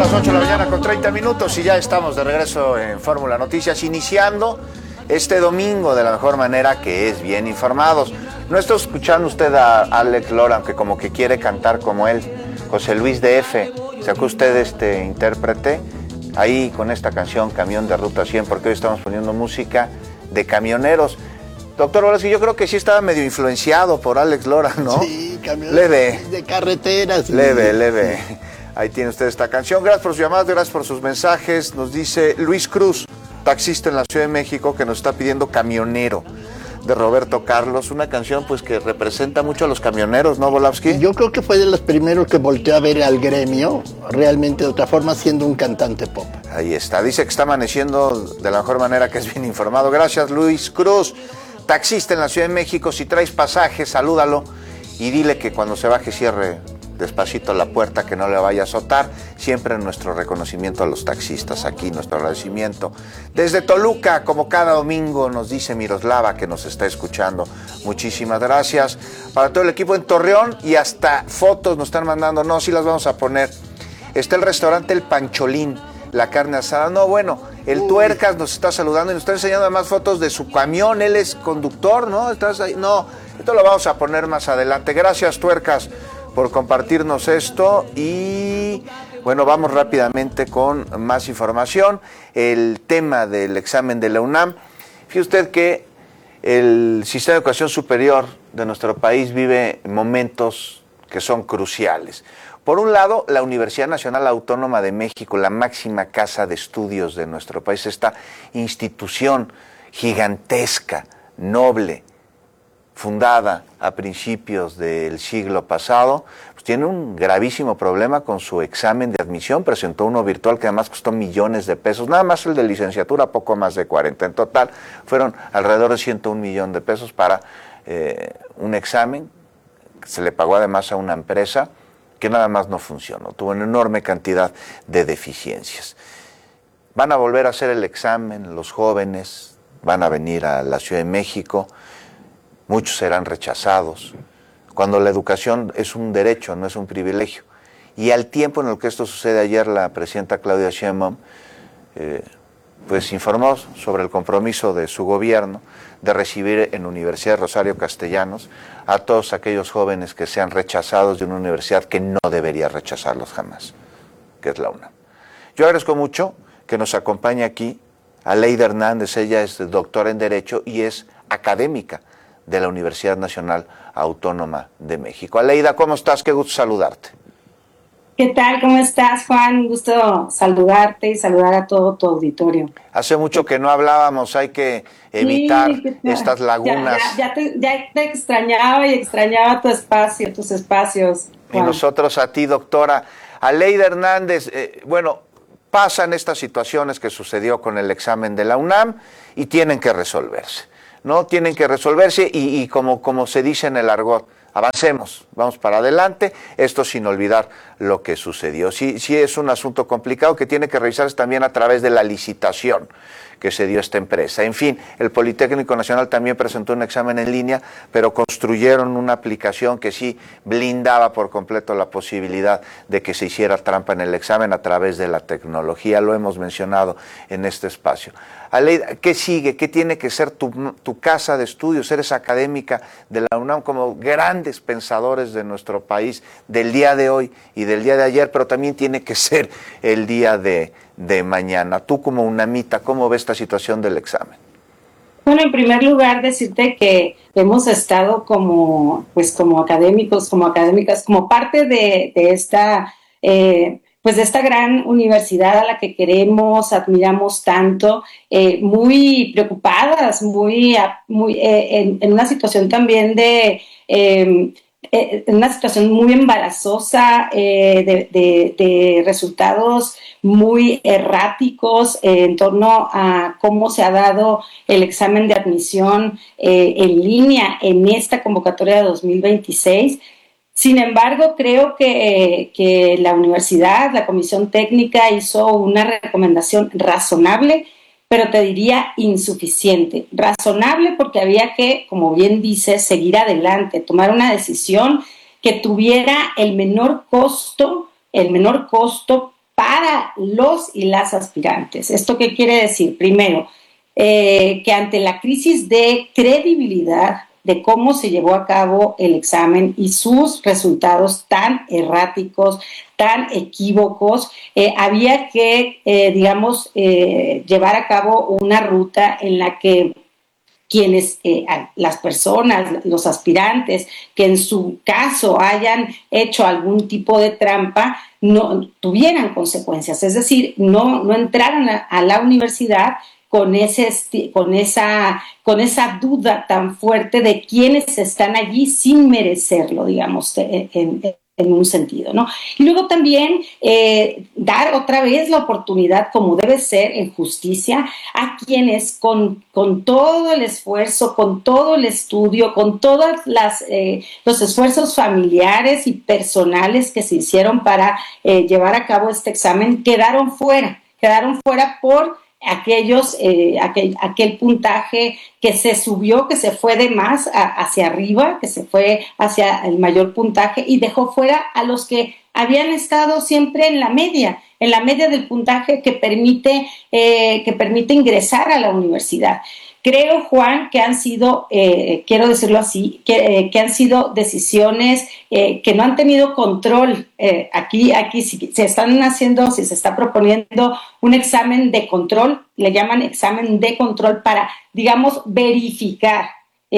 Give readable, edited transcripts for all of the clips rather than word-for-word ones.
las 8 de la mañana con 30 minutos y ya estamos de regreso en Fórmula Noticias, iniciando este domingo de la mejor manera, que es bien informados. No está escuchando usted a Alex Lora, aunque como que quiere cantar como él. José Luis DF, ¿sacó usted este intérprete? Ahí con esta canción, Camión de Ruta 100, porque hoy estamos poniendo música de camioneros. Doctor Volaski, yo creo que sí estaba medio influenciado por Alex Lora, ¿no? Sí, camiones leve. De carreteras. Leve. Ahí tiene usted esta canción. Gracias por sus llamadas, gracias por sus mensajes. Nos dice Luis Cruz, taxista en la Ciudad de México, que nos está pidiendo Camionero, de Roberto Carlos, una canción pues que representa mucho a los camioneros, ¿no, Volaski? Yo creo que fue de los primeros que volteó a ver al gremio, realmente de otra forma, siendo un cantante pop. Ahí está, dice que está amaneciendo de la mejor manera, que es bien informado. Gracias, Luis Cruz, taxista en la Ciudad de México. Si traes pasaje, salúdalo y dile que cuando se baje cierre despacito la puerta, que no le vaya a azotar. Siempre nuestro reconocimiento a los taxistas, aquí nuestro agradecimiento. Desde Toluca, como cada domingo, nos dice Miroslava, que nos está escuchando. Muchísimas gracias. Para todo el equipo en Torreón, y hasta fotos nos están mandando. No, sí las vamos a poner. Está el restaurante El Pancholín, la carne asada. No, bueno, el Tuercas nos está saludando y nos está enseñando además fotos de su camión. Él es conductor, ¿no? ¿Estás ahí? No, esto lo vamos a poner más adelante. Gracias, Tuercas, por compartirnos esto. Y bueno, vamos rápidamente con más información. El tema del examen de la UNAM. Fíjese usted que el sistema de educación superior de nuestro país vive momentos que son cruciales. Por un lado, la Universidad Nacional Autónoma de México, la máxima casa de estudios de nuestro país, esta institución gigantesca, noble, fundada a principios del siglo pasado, pues tiene un gravísimo problema con su examen de admisión. Presentó uno virtual que además costó millones de pesos, nada más el de licenciatura, poco más de 40. En total fueron alrededor de 101 millones de pesos para un examen que se le pagó además a una empresa que nada más no funcionó, tuvo una enorme cantidad de deficiencias. Van a volver a hacer el examen, los jóvenes van a venir a la Ciudad de México. Muchos serán rechazados, cuando la educación es un derecho, no es un privilegio. Y al tiempo en el que esto sucede, ayer la presidenta Claudia Sheinbaum pues informó sobre el compromiso de su gobierno de recibir en Universidad de Rosario Castellanos a todos aquellos jóvenes que sean rechazados de una universidad que no debería rechazarlos jamás, que es la UNAM. Yo agradezco mucho que nos acompañe aquí Aleida Hernández. Ella es doctora en Derecho y es académica de la Universidad Nacional Autónoma de México. Aleida, ¿cómo estás? Qué gusto saludarte. ¿Qué tal? ¿Cómo estás, Juan? Un gusto saludarte y saludar a todo tu auditorio. Hace mucho que no hablábamos, hay que evitar estas lagunas. Ya te extrañaba y extrañaba tu espacio, tus espacios, Juan. Y nosotros a ti, doctora. Aleida Hernández, bueno, pasan estas situaciones que sucedió con el examen de la UNAM y tienen que resolverse, ¿no? Tienen que resolverse y como se dice en el argot, avancemos, vamos para adelante, esto sin olvidar lo que sucedió. Sí es un asunto complicado que tiene que revisarse también a través de la licitación que se dio a esta empresa. En fin, el Politécnico Nacional también presentó un examen en línea, pero construyeron una aplicación que sí blindaba por completo la posibilidad de que se hiciera trampa en el examen a través de la tecnología. Lo hemos mencionado en este espacio. Aleida, ¿qué sigue? ¿Qué tiene que ser tu casa de estudios? Eres académica de la UNAM, como grandes pensadores de nuestro país, del día de hoy y del día de ayer, pero también tiene que ser el día de mañana. Tú como UNAMita, ¿cómo ves esta situación del examen? Bueno, en primer lugar, decirte que hemos estado como académicos, como académicas, como parte de esta de esta gran universidad a la que queremos, admiramos tanto, muy preocupadas, en una situación también en una situación muy embarazosa, de resultados muy erráticos en torno a cómo se ha dado el examen de admisión en línea en esta convocatoria de 2026. Sin embargo, creo que la universidad, la comisión técnica, hizo una recomendación razonable, pero te diría insuficiente. Razonable porque había que, como bien dices, seguir adelante, tomar una decisión que tuviera el menor costo para los y las aspirantes. ¿Esto qué quiere decir? Primero, que ante la crisis de credibilidad de cómo se llevó a cabo el examen y sus resultados tan erráticos, tan equívocos, había que, llevar a cabo una ruta en la que quienes, las personas, los aspirantes, que en su caso hayan hecho algún tipo de trampa, no tuvieran consecuencias, es decir, no entraran a la universidad con esa duda tan fuerte de quienes están allí sin merecerlo, digamos, en un sentido, ¿no? Y luego también dar otra vez la oportunidad, como debe ser en justicia, a quienes con todo el esfuerzo, con todo el estudio, con todos los esfuerzos familiares y personales que se hicieron para llevar a cabo este examen, quedaron fuera por aquel puntaje que se subió, que se fue de más hacia arriba, que se fue hacia el mayor puntaje y dejó fuera a los que habían estado siempre en la media del puntaje que permite ingresar a la universidad. Creo, Juan, que han sido, quiero decirlo así, que han sido decisiones que no han tenido control. Aquí si se está proponiendo un examen de control, le llaman examen de control para, digamos, verificar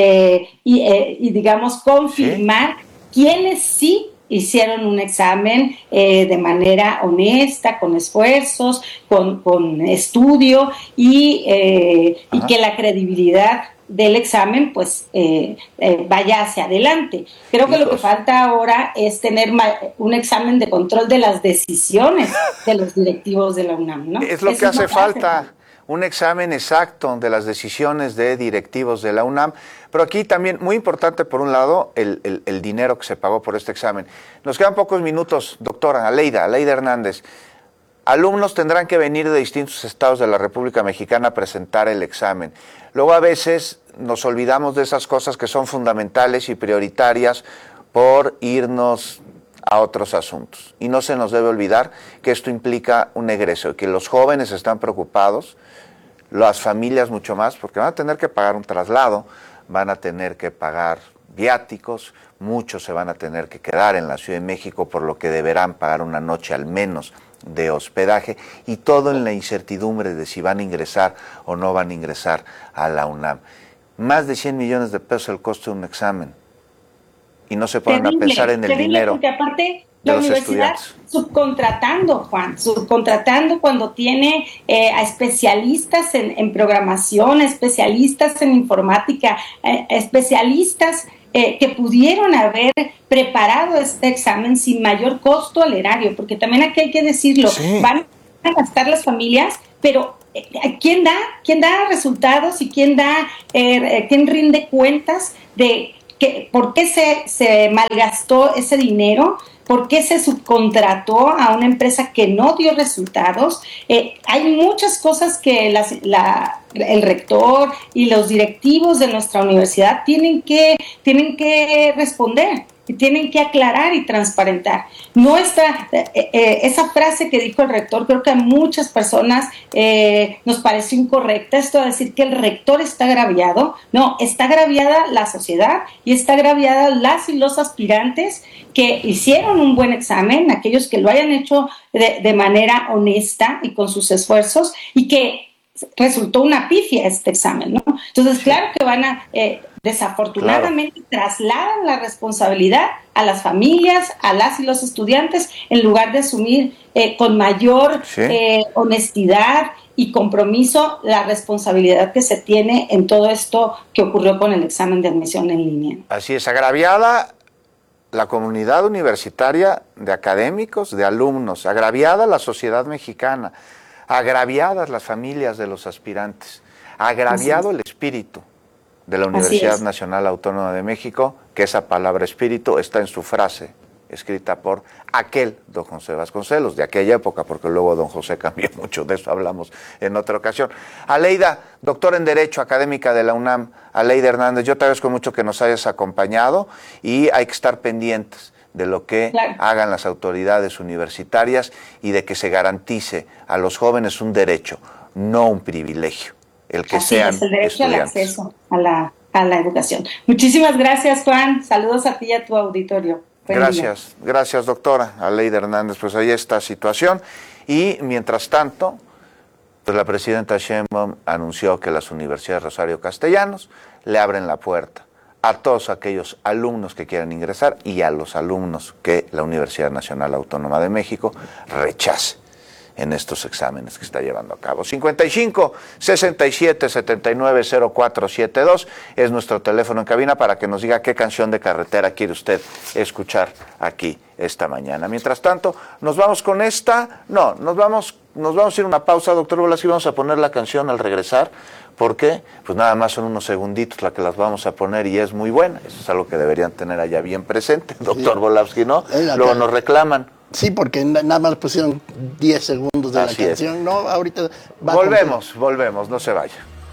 y digamos, confirmar quiénes sí hicieron un examen de manera honesta, con esfuerzos, con estudio y que la credibilidad del examen pues vaya hacia adelante. Creo que lo que falta ahora es tener un examen de control de las decisiones de los directivos de la UNAM, ¿no? Es lo que hace falta. Un examen exacto de las decisiones de directivos de la UNAM, pero aquí también, muy importante por un lado, el dinero que se pagó por este examen. Nos quedan pocos minutos, doctora Aleida Hernández. Alumnos tendrán que venir de distintos estados de la República Mexicana a presentar el examen. Luego a veces nos olvidamos de esas cosas que son fundamentales y prioritarias por irnos a otros asuntos. Y no se nos debe olvidar que esto implica un egreso, que los jóvenes están preocupados, las familias mucho más, porque van a tener que pagar un traslado, van a tener que pagar viáticos, muchos se van a tener que quedar en la Ciudad de México, por lo que deberán pagar una noche al menos de hospedaje, y todo en la incertidumbre de si van a ingresar o no van a ingresar a la UNAM. Más de 100 millones de pesos el costo de un examen, y no se ponen a pensar en el dinero. Porque aparte la universidad subcontratando cuando tiene a especialistas en programación, especialistas en informática, especialistas que pudieron haber preparado este examen sin mayor costo al erario, porque también aquí hay que decirlo, sí, van a gastar las familias, pero ¿quién da resultados y quién rinde cuentas de por qué se malgastó ese dinero? ¿Por qué se subcontrató a una empresa que no dio resultados? Hay muchas cosas que el rector y los directivos de nuestra universidad tienen que responder, y tienen que aclarar y transparentar. No está esa frase que dijo el rector, creo que a muchas personas nos pareció incorrecta, esto de decir que el rector está agraviado. No, está agraviada la sociedad y está agraviada las y los aspirantes que hicieron un buen examen, aquellos que lo hayan hecho de manera honesta y con sus esfuerzos, y que resultó una pifia este examen, ¿no? Entonces, claro que van a, desafortunadamente, trasladan la responsabilidad a las familias, a las y los estudiantes, en lugar de asumir con mayor honestidad y compromiso la responsabilidad que se tiene en todo esto que ocurrió con el examen de admisión en línea. Así es, agraviada la comunidad universitaria de académicos, de alumnos, agraviada la sociedad mexicana, agraviadas las familias de los aspirantes, agraviado el espíritu de la Universidad Nacional Autónoma de México, que esa palabra espíritu está en su frase, escrita por aquel don José Vasconcelos, de aquella época, porque luego don José cambió mucho, de eso hablamos en otra ocasión. Aleida, doctora en Derecho, académica de la UNAM, Aleida Hernández, yo te agradezco mucho que nos hayas acompañado y hay que estar pendientes de lo que hagan las autoridades universitarias y de que se garantice a los jóvenes un derecho, no un privilegio, el que sean es, el derecho estudiantes. al acceso a la educación. Muchísimas gracias, Juan. Saludos a ti y a tu auditorio. Gracias, doctora Aleida Hernández. Pues ahí está la situación. Y mientras tanto, pues la presidenta Sheinbaum anunció que las universidades Rosario Castellanos le abren la puerta a todos aquellos alumnos que quieran ingresar y a los alumnos que la Universidad Nacional Autónoma de México rechace en estos exámenes que está llevando a cabo. 55 67 79 0472 es nuestro teléfono en cabina para que nos diga qué canción de carretera quiere usted escuchar aquí esta mañana. Mientras tanto, nos vamos con esta. No, nos vamos a ir a una pausa, doctor Bolas, y vamos a poner la canción al regresar. ¿Por qué? Pues nada más son unos segunditos la que las vamos a poner y es muy buena. Eso es algo que deberían tener allá bien presente, doctor Volavsky, ¿no? Luego nos reclaman. Sí, porque nada más pusieron 10 segundos de Así la canción. Es. No, ahorita Volvemos, no se vaya.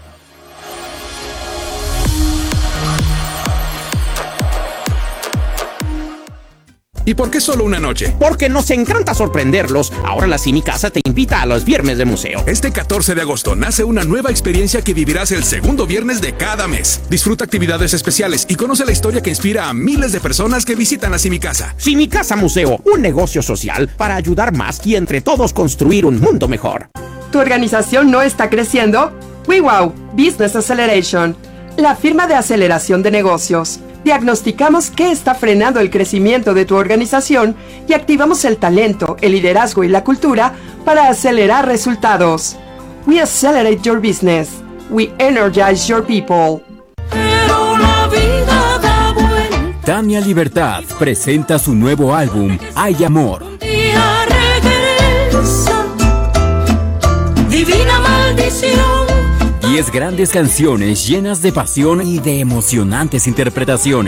¿Y por qué solo una noche? Porque nos encanta sorprenderlos. Ahora la Simi Casa te invita a los viernes de museo. Este 14 de agosto nace una nueva experiencia que vivirás el segundo viernes de cada mes. Disfruta actividades especiales y conoce la historia que inspira a miles de personas que visitan la Simi Casa. Simi Casa Museo, un negocio social para ayudar más y entre todos construir un mundo mejor. ¿Tu organización no está creciendo? WeWow Business Acceleration, la firma de aceleración de negocios. Diagnosticamos qué está frenando el crecimiento de tu organización y activamos el talento, el liderazgo y la cultura para acelerar resultados. We accelerate your business. We energize your people. Pero la vida da vuelta. Tania Libertad presenta su nuevo álbum, Hay Amor. Un día regresa. Divina maldición. 10 grandes canciones llenas de pasión y de emocionantes interpretaciones.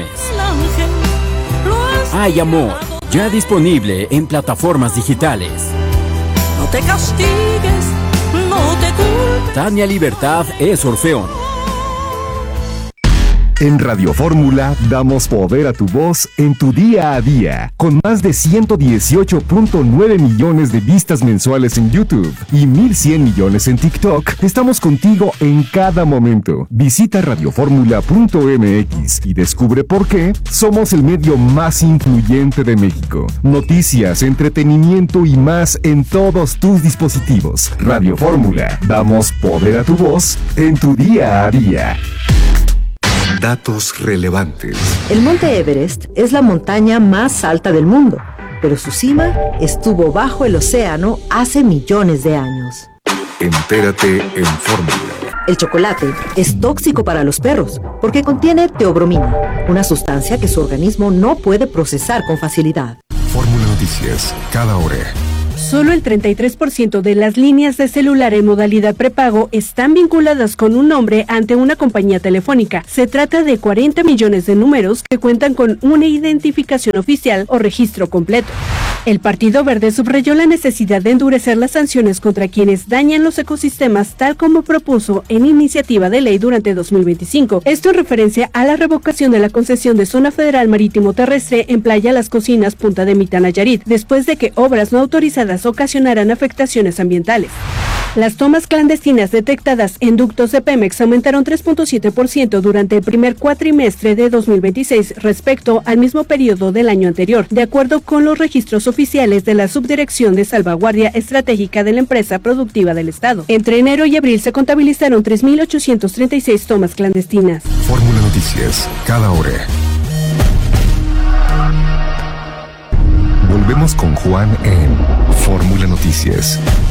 Hay Amor, ya disponible en plataformas digitales. No te castigues, no te culpes. Tania Libertad es Orfeón. En Radio Fórmula damos poder a tu voz en tu día a día. Con más de 118.9 millones de vistas mensuales en YouTube y 1.100 millones en TikTok, estamos contigo en cada momento. Visita radioformula.mx y descubre por qué somos el medio más influyente de México. Noticias, entretenimiento y más en todos tus dispositivos. Radio Fórmula, damos poder a tu voz en tu día a día. Datos relevantes. El Monte Everest es la montaña más alta del mundo, pero su cima estuvo bajo el océano hace millones de años. Entérate en Fórmula. El chocolate es tóxico para los perros porque contiene teobromina, una sustancia que su organismo no puede procesar con facilidad. Fórmula Noticias, cada hora. Solo el 33% de las líneas de celular en modalidad prepago están vinculadas con un nombre ante una compañía telefónica. Se trata de 40 millones de números que cuentan con una identificación oficial o registro completo. El Partido Verde subrayó la necesidad de endurecer las sanciones contra quienes dañan los ecosistemas, tal como propuso en iniciativa de ley durante 2025. Esto en referencia a la revocación de la concesión de zona federal marítimo terrestre en Playa Las Cocinas, Punta de Mita, Nayarit, después de que obras no autorizadas ocasionaran afectaciones ambientales. Las tomas clandestinas detectadas en ductos de Pemex aumentaron 3.7% durante el primer cuatrimestre de 2026 respecto al mismo periodo del año anterior, de acuerdo con los registros oficiales de la Subdirección de Salvaguardia Estratégica de la Empresa Productiva del Estado. Entre enero y abril se contabilizaron 3.836 tomas clandestinas. Fórmula Noticias, cada hora. Volvemos con Juan en Fórmula Noticias.